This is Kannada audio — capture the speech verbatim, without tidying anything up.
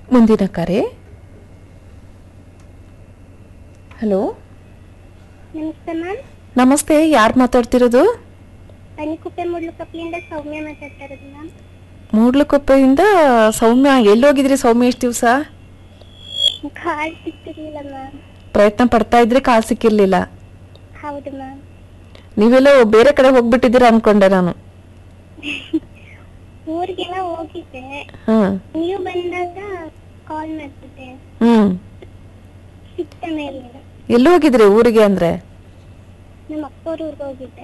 ಮುಂದಿನ ಕರೆ. ಹಲೋ, ನಮಸ್ತೆ ಮ್ಯಾಮ್. ನಮಸ್ತೆ, ಯಾರು ಮಾತಾಡ್ತಿರೋದು? ಅನಿಕುಪ್ಪೆ ಮೂಡ್ಲುಕಪ್ಪಲಿಂದ ಸೌಮ್ಯ ಮಾತಾಡ್ತಾ ಇರೋದು ಮ್ಯಾಮ್. ಮೂಡ್ಲುಕೊಪ್ಪೆಯಿಂದ ಸೌಮ್ಯ. ಎಲ್ಲೋಗಿದ್ರಿ ಸೌಮ್ಯ ಇಷ್ಟು ದಿವಸ? ಕಾಲ್ ಸಿಕ್ತಿರ್ಲಿಲ್ಲ ಮ್ಯಾಮ್. ಪ್ರಯತ್ನ ಪಡ್ತಾ ಇದ್ರೆ ಕಾಲ್ ಸಿಕ್ಕಿರ್ಲಿಲ್ಲ. ಹೌದು ಮ್ಯಾಮ್. ನೀವೆಲ್ಲೋ ಬೇರೆ ಕಡೆ ಹೋಗ್ಬಿಟ್ಟಿದ್ದೀರಾ ಅನ್ಕೊಂಡೆ ನಾನು. ಊರಿಗೆಲ್ಲ ಹೋಗಿದ್ದೆ, ಹ್ಮ್ ನೀವು ಬಂದಾಗ ಕಾಲ್ ಮಾಡ್ತಿದ್ದೆ, ಹ್ಮ್ ಸಿಕ್ತ ಮೇಲೆ. ಎಲ್ಲಿ ಹೋಗಿದ್ರಿ ಊರಿಗೆ ಅಂದ್ರೆ? ನಮ್ಮ ಅಕ್ಕವ್ರ ಊರಿಗೆ ಹೋಗಿದ್ದೆ.